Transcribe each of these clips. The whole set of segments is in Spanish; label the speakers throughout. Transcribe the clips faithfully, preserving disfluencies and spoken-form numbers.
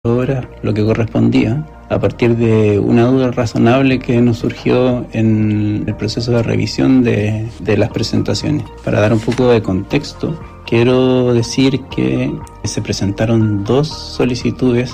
Speaker 1: obras lo que correspondía a partir de una duda razonable que nos surgió en el proceso de revisión de, de las presentaciones. Para dar un poco de contexto, quiero decir que se presentaron dos solicitudes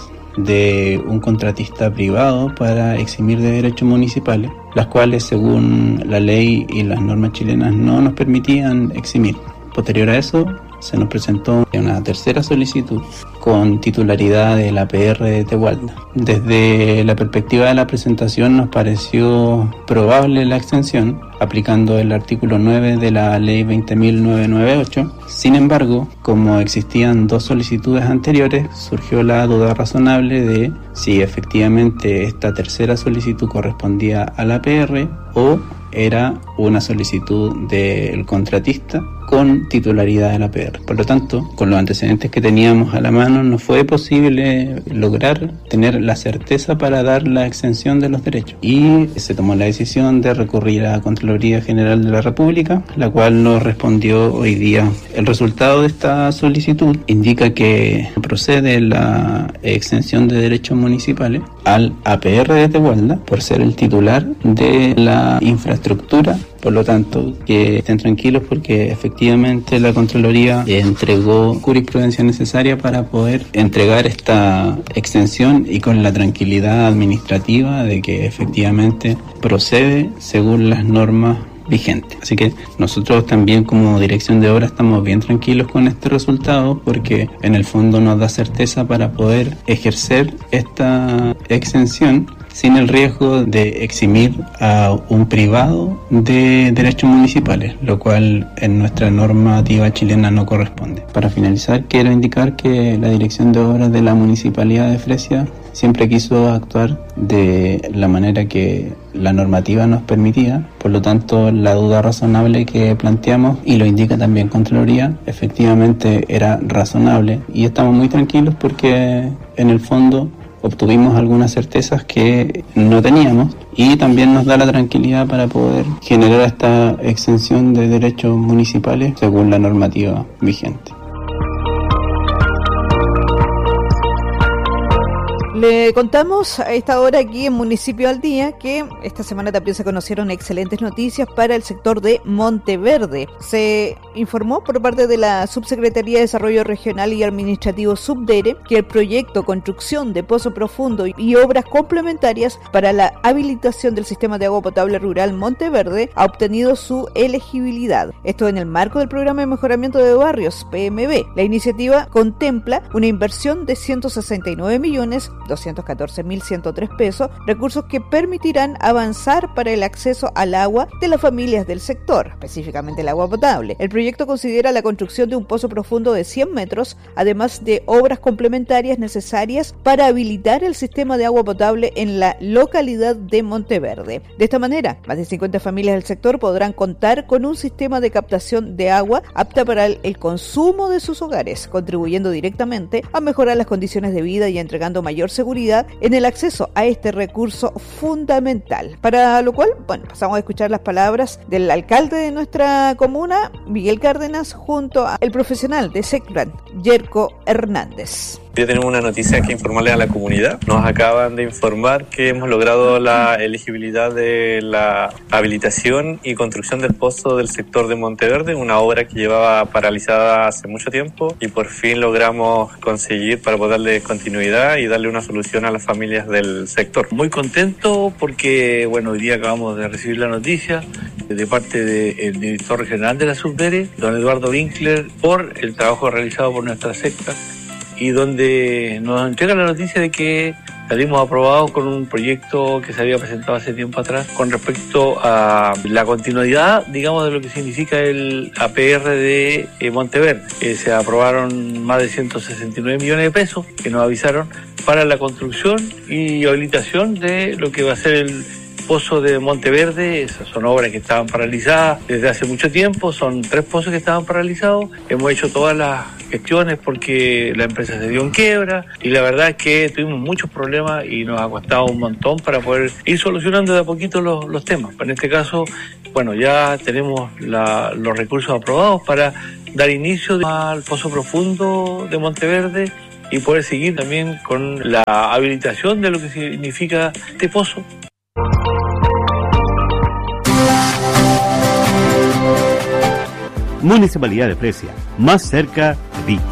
Speaker 1: de un contratista privado para eximir de derechos municipales, las cuales según la ley y las normas chilenas no nos permitían eximir. Posterior a eso, se nos presentó una tercera solicitud con titularidad de la P R de Tehualda. Desde la perspectiva de la presentación nos pareció probable la extensión, aplicando el artículo nueve de la ley veinte mil novecientos noventa y ocho. Sin embargo, como existían dos solicitudes anteriores, surgió la duda razonable de si efectivamente esta tercera solicitud correspondía a la P R o era una solicitud del contratista con titularidad de la P R. Por lo tanto, con los antecedentes que teníamos a la mano, no fue posible lograr tener la certeza para dar la exención de los derechos. Y se tomó la decisión de recurrir a la Contraloría General de la República, la cual nos respondió hoy día. El resultado de esta solicitud indica que procede la exención de derechos municipales al A P R de Tehualda por ser el titular de la infraestructura. Por lo tanto, que estén tranquilos porque efectivamente la Contraloría entregó jurisprudencia necesaria para poder entregar esta exención y con la tranquilidad administrativa de que efectivamente procede según las normas vigentes. Así que nosotros también como dirección de obra estamos bien tranquilos con este resultado porque en el fondo nos da certeza para poder ejercer esta exención sin el riesgo de eximir a un privado de derechos municipales, lo cual en nuestra normativa chilena no corresponde. Para finalizar, quiero indicar que la Dirección de Obras de la Municipalidad de Fresia siempre quiso actuar de la manera que la normativa nos permitía, por lo tanto la duda razonable que planteamos, y lo indica también Contraloría, efectivamente era razonable y estamos muy tranquilos porque en el fondo obtuvimos algunas certezas que no teníamos y también nos da la tranquilidad para poder generar esta exención de derechos municipales según la normativa vigente.
Speaker 2: Le contamos a esta hora aquí en Municipio al Día que esta semana también se conocieron excelentes noticias para el sector de Monteverde. Se informó por parte de la Subsecretaría de Desarrollo Regional y Administrativo Subdere que el proyecto Construcción de Pozo Profundo y obras complementarias para la habilitación del sistema de agua potable rural Monteverde ha obtenido su elegibilidad. Esto en el marco del Programa de Mejoramiento de Barrios, P M B. La iniciativa contempla una inversión de ciento sesenta y nueve millones doscientos catorce mil ciento tres pesos, recursos que permitirán avanzar para el acceso al agua de las familias del sector, específicamente el agua potable. El proyecto considera la construcción de un pozo profundo de cien metros, además de obras complementarias necesarias para habilitar el sistema de agua potable en la localidad de Monteverde. De esta manera, más de cincuenta familias del sector podrán contar con un sistema de captación de agua apta para el, el consumo de sus hogares, contribuyendo directamente a mejorar las condiciones de vida y entregando mayor seguridad en el acceso a este recurso fundamental. Para lo cual, bueno, pasamos a escuchar las palabras del alcalde de nuestra comuna, Miguel Cárdenas, junto al profesional de SECRAN, Yerko Hernández.
Speaker 3: Hoy tenemos una noticia que informarle a la comunidad. Nos acaban de informar que hemos logrado la elegibilidad de la habilitación y construcción del pozo del sector de Monteverde, una obra que llevaba paralizada hace mucho tiempo y por fin logramos conseguir para poder darle continuidad y darle una solución a las familias del sector. Muy contento porque, bueno, hoy día acabamos de recibir la noticia de parte del director regional de la Subdere, don Eduardo Winkler, por el trabajo realizado por nuestra secta, y donde nos entrega la noticia de que salimos aprobados con un proyecto que se había presentado hace tiempo atrás con respecto a la continuidad, digamos, de lo que significa el A P R de eh, Monteverde. Eh, se aprobaron más de ciento sesenta y nueve millones de pesos que nos avisaron para la construcción y habilitación de lo que va a ser el pozo de Monteverde. Esas son obras que estaban paralizadas desde hace mucho tiempo, son tres pozos que estaban paralizados. Hemos hecho todas las gestiones porque la empresa se dio en quiebra y la verdad es que tuvimos muchos problemas y nos ha costado un montón para poder ir solucionando de a poquito los, los temas. En este caso, bueno, ya tenemos la, los recursos aprobados para dar inicio al pozo profundo de Monteverde
Speaker 4: y poder seguir también con la habilitación de lo que significa este pozo.
Speaker 5: Municipalidad de Fresia, más cerca de ti.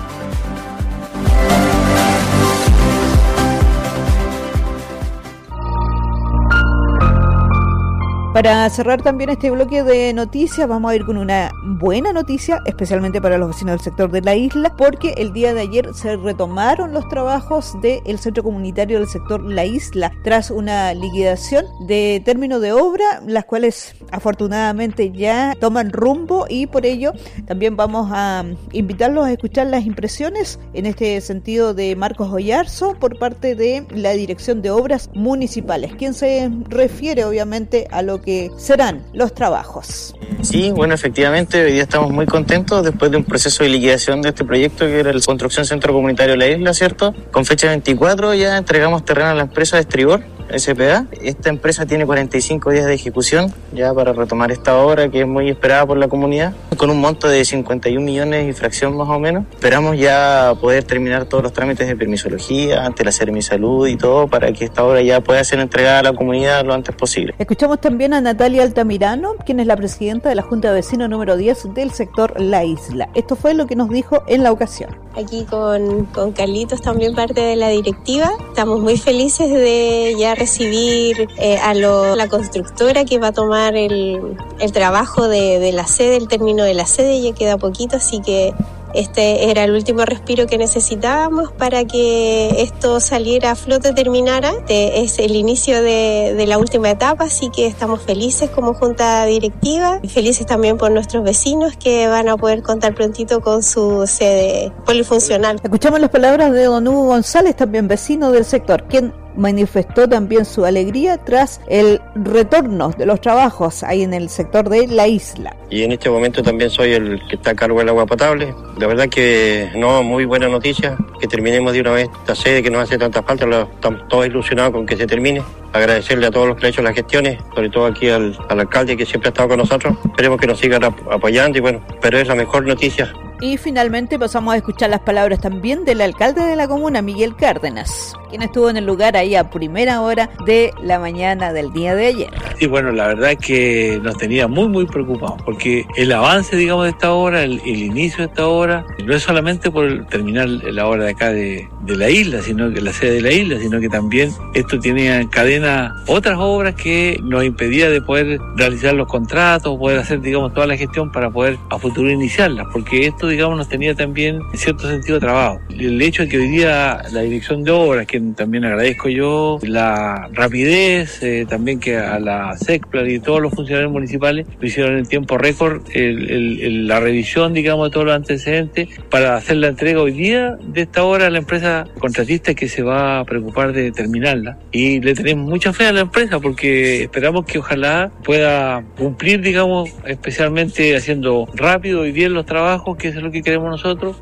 Speaker 2: Para cerrar también este bloque de noticias, vamos a ir con una buena noticia, especialmente para los vecinos del sector de la isla, porque el día de ayer se retomaron los trabajos del centro comunitario del sector La Isla, tras una liquidación de término de obra, las cuales afortunadamente ya toman rumbo, y por ello también vamos a invitarlos a escuchar las impresiones en este sentido de Marcos Oyarzo por parte de la Dirección de Obras Municipales, quien se refiere obviamente a lo que que serán los trabajos.
Speaker 6: Sí, bueno, efectivamente, hoy día estamos muy contentos después de un proceso de liquidación de este proyecto que era la construcción Centro Comunitario de la Isla, ¿cierto? Con fecha veinticuatro ya entregamos terreno a la empresa de Estribor S P A. Esta empresa tiene cuarenta y cinco días de ejecución ya para retomar esta obra que es muy esperada por la comunidad, con un monto de cincuenta y un millones y fracción más o menos. Esperamos ya poder terminar todos los trámites de permisología ante la Sermisalud y todo para que esta obra ya pueda ser entregada a la comunidad lo antes posible.
Speaker 2: Escuchamos también a Natalia Altamirano, quien es la presidenta de la Junta de Vecinos número diez del sector La Isla. Esto fue lo que nos dijo en la ocasión.
Speaker 7: Aquí con, con Carlitos, también parte de la directiva. Estamos muy felices de ya recibir eh, a lo, la constructora que va a tomar el, el trabajo de, de la sede, el término de la sede, ya queda poquito, así que este era el último respiro que necesitábamos para que esto saliera a flote, terminara. Este es el inicio de, de la última etapa, así que estamos felices como junta directiva y felices también por nuestros vecinos que van a poder contar prontito con su sede polifuncional.
Speaker 2: Escuchamos las palabras de don Hugo González, también vecino del sector, quien manifestó también su alegría tras el retorno de los trabajos ahí en el sector de La Isla.
Speaker 8: Y en este momento también soy el que está a cargo del agua potable. La verdad que no, muy buena noticia, que terminemos de una vez esta sede que nos hace tanta falta. Estamos todos ilusionados con que se termine. Agradecerle a todos los que han hecho las gestiones, sobre todo aquí al, al alcalde que siempre ha estado con nosotros. Esperemos que nos sigan ap- apoyando y bueno, pero es la mejor noticia.
Speaker 2: Y finalmente pasamos a escuchar las palabras también del alcalde de la comuna, Miguel Cárdenas, quien estuvo en el lugar ahí a primera hora de la mañana del día de ayer.
Speaker 4: Sí, bueno, la verdad es que nos tenía muy, muy preocupados, porque el avance, digamos, de esta obra, el, el inicio de esta obra, no es solamente por el, terminar la obra de acá de, de la isla, sino que la sede de la isla, sino que también esto tenía en cadena otras obras que nos impedía de poder realizar los contratos, poder hacer, digamos, toda la gestión para poder a futuro iniciarlas, porque esto, digamos, nos tenía también en cierto sentido trabado. El hecho de que hoy día la dirección de obras, que también agradezco yo, la rapidez, eh, también que a la SECPLAN y todos los funcionarios municipales lo hicieron en tiempo récord, el, el, el, la revisión, digamos, de todos los antecedentes para hacer la entrega hoy día de esta obra a la empresa contratista que se va a preocupar de terminarla. Y le tenemos mucha fe a la empresa porque esperamos que ojalá pueda cumplir, digamos, especialmente haciendo rápido y bien los trabajos, que es lo que queremos nosotros.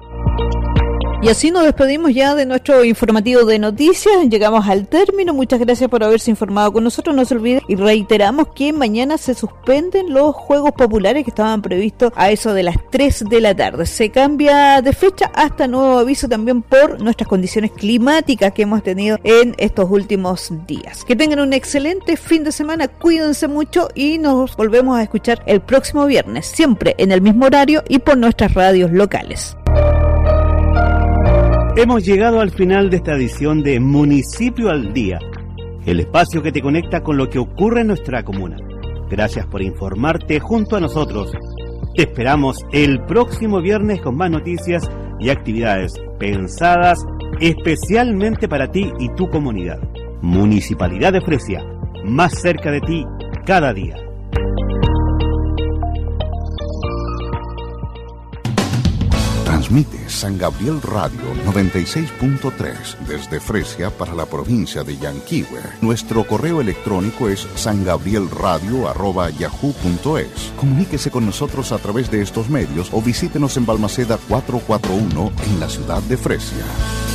Speaker 2: Y así nos despedimos ya de nuestro informativo de noticias. Llegamos al término. Muchas gracias por haberse informado con nosotros. No se olvide y reiteramos que mañana se suspenden los Juegos Populares que estaban previstos a eso de las tres de la tarde. Se cambia de fecha hasta nuevo aviso también por nuestras condiciones climáticas que hemos tenido en estos últimos días. Que tengan un excelente fin de semana. Cuídense mucho y nos volvemos a escuchar el próximo viernes, siempre en el mismo horario y por nuestras radios locales.
Speaker 5: Hemos llegado al final de esta edición de Municipio al Día, el espacio que te conecta con lo que ocurre en nuestra comuna. Gracias por informarte junto a nosotros. Te esperamos el próximo viernes con más noticias y actividades pensadas especialmente para ti y tu comunidad. Municipalidad de Fresia, más cerca de ti cada día.
Speaker 9: Transmite San Gabriel Radio noventa y seis punto tres desde Fresia para la provincia de Yanquihue. Nuestro correo electrónico es san gabriel radio arroba yahoo punto es. Comuníquese con nosotros a través de estos medios o visítenos en Balmaceda cuatrocientos cuarenta y uno en la ciudad de Fresia.